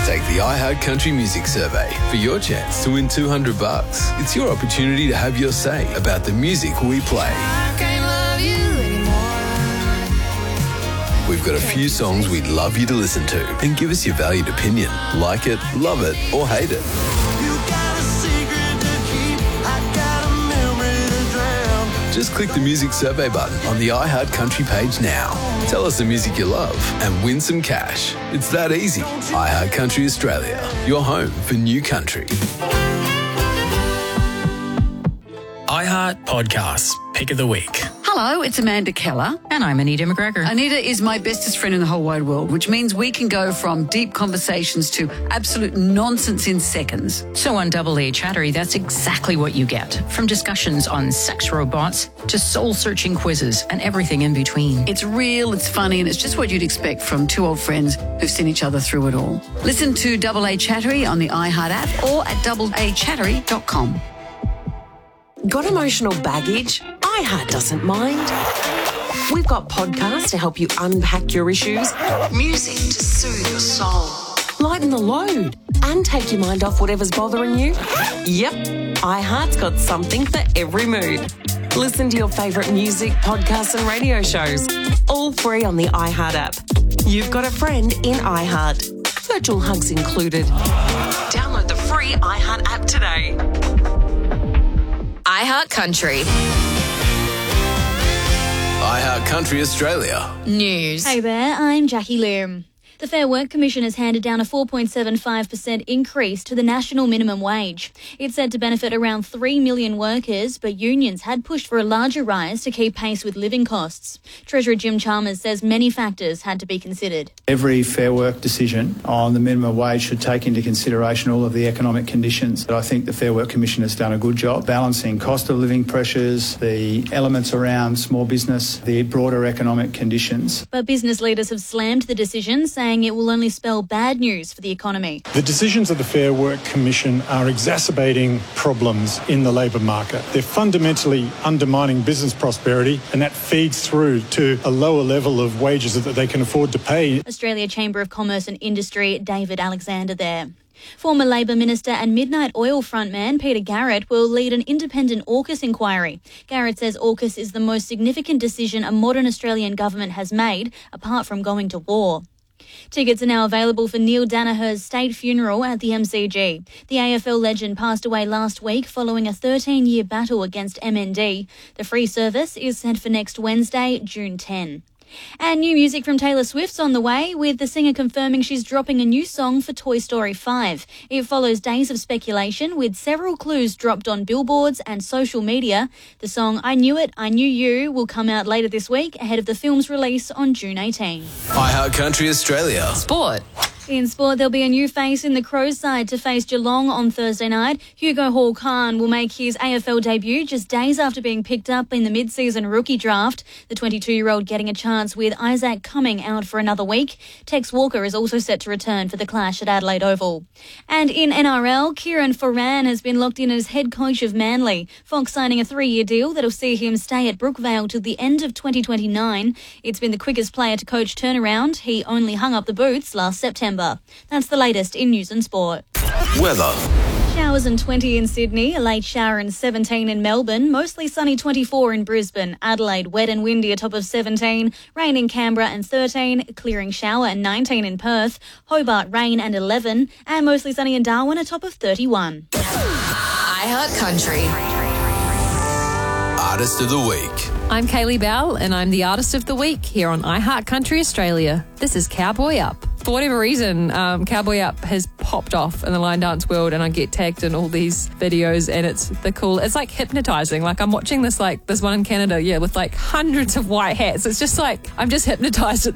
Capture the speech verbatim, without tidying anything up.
Take the iHeart Country Music Survey for your chance to win two hundred bucks. It's your opportunity to have your say about the music we play. I can't love you anymore. We've got a few songs we'd love you to listen to and give us your valued opinion. Like it, love it, or hate it. You got a secret to keep. I got a memory to drown. Just click the Music Survey button on the iHeart Country page now. Tell us the music you love and win some cash. It's that easy. iHeart Country Australia, your home for new country. iHeart Podcasts, Pick of the Week. Hello, it's Amanda Keller. And I'm Anita McGregor. Anita is my bestest friend in the whole wide world, which means we can go from deep conversations to absolute nonsense in seconds. So on Double A Chattery, that's exactly what you get. From discussions on sex robots to soul-searching quizzes and everything in between. It's real, it's funny, and it's just what you'd expect from two old friends who've seen each other through it all. Listen to Double A Chattery on the iHeart app or at double a chattery dot com. Got emotional baggage? iHeart doesn't mind. We've got podcasts to help you unpack your issues, music to soothe your soul, lighten the load, and take your mind off whatever's bothering you. Yep, iHeart's got something for every mood. Listen to your favourite music, podcasts and radio shows, all free on the iHeart app. You've got a friend in iHeart. Virtual hugs included. Download the free iHeart app today. iHeart Country iHeart Country Australia. News. Hey there, I'm Jackie Lim. The Fair Work Commission has handed down a four point seven five percent increase to the national minimum wage. It's said to benefit around three million workers, but unions had pushed for a larger rise to keep pace with living costs. Treasurer Jim Chalmers says many factors had to be considered. Every Fair Work decision on the minimum wage should take into consideration all of the economic conditions. I think the Fair Work Commission has done a good job balancing cost of living pressures, the elements around small business, the broader economic conditions. But business leaders have slammed the decision, saying it will only spell bad news for the economy. The decisions of the Fair Work Commission are exacerbating problems in the labour market. They're fundamentally undermining business prosperity, and that feeds through to a lower level of wages that they can afford to pay. Australia Chamber of Commerce and Industry, David Alexander there. Former Labor Minister and Midnight Oil frontman Peter Garrett will lead an independent AUKUS inquiry. Garrett says AUKUS is the most significant decision a modern Australian government has made, apart from going to war. Tickets are now available for Neil Danaher's state funeral at the M C G. The A F L legend passed away last week following a thirteen-year battle against M N D. The free service is set for next Wednesday, June tenth. And new music from Taylor Swift's on the way, with the singer confirming she's dropping a new song for Toy Story five. It follows days of speculation, with several clues dropped on billboards and social media. The song I Knew It, I Knew You will come out later this week, ahead of the film's release on June eighteenth. iHeart Country Australia. Sport. In sport, there'll be a new face in the Crows side to face Geelong on Thursday night. Hugo Hall-Khan will make his A F L debut just days after being picked up in the mid-season rookie draft. The twenty-two-year-old getting a chance with Isaac Cumming out for another week. Tex Walker is also set to return for the clash at Adelaide Oval. And in N R L, Kieran Foran has been locked in as head coach of Manly. Fox signing a three-year deal that'll see him stay at Brookvale till the end of twenty twenty-nine. It's been the quickest player to coach turnaround. He only hung up the boots last September. That's the latest in news and sport. Weather. Showers and twenty in Sydney, a late shower and seventeen in Melbourne, mostly sunny twenty-four in Brisbane, Adelaide wet and windy a top of seventeen, rain in Canberra and thirteen, clearing shower and nineteen in Perth, Hobart rain and eleven, and mostly sunny in Darwin a top of thirty-one. iHeart Country. Artist of the Week. I'm Kaylee Bell, and I'm the Artist of the Week here on iHeart Country Australia. This is Cowboy Up. For whatever reason, um, Cowboy Up has popped off in the line dance world, and I get tagged in all these videos, and it's the cool. It's like hypnotizing. Like I'm watching this, like this one in Canada, yeah, with like hundreds of white hats. It's just like I'm just hypnotized at